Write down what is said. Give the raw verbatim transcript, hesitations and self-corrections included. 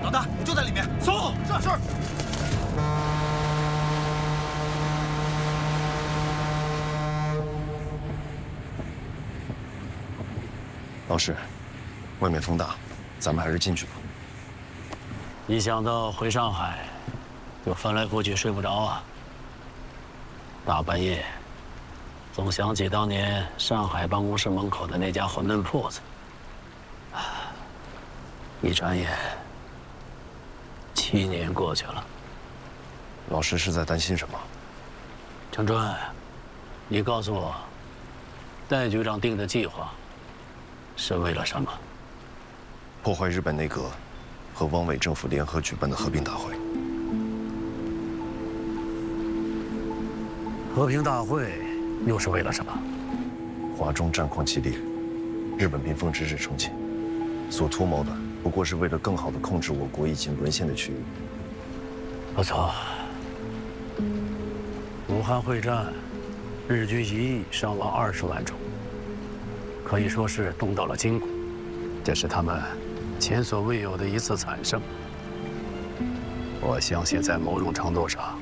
老大就在里面，搜！是是。 老师，外面风大，咱们还是进去吧。 一想到回上海，就翻来覆去睡不着啊。大半夜，总想起当年上海办公室门口的那家馄饨铺子。一转眼，七年过去了。 老师是在担心什么？ 程川，你告诉我，戴局长定的计划是为了什么？ 破坏日本内阁和汪伪政府联合举办的和平大会。 和平大会又是为了什么？ 华中战况激烈，日本兵锋直指重庆，所图谋的不过是为了更好地控制我国已经沦陷的区域。 不错。武汉会战，日军一役伤亡二十万众，可以说是动到了筋骨，这是他们前所未有的一次惨胜。我相信，在某种程度上，